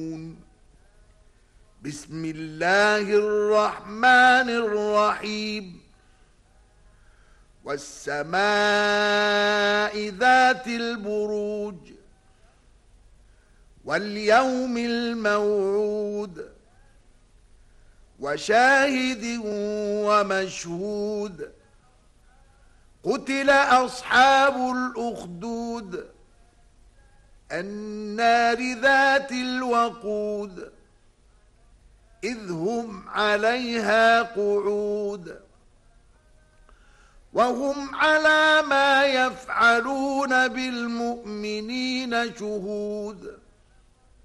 بسم الله الرحمن الرحيم والسماء ذات البروج واليوم الموعود وشاهد ومشهود قتل أصحاب الأخدود النار ذات الوقود إذ هم عليها قعود وهم على ما يفعلون بالمؤمنين شهود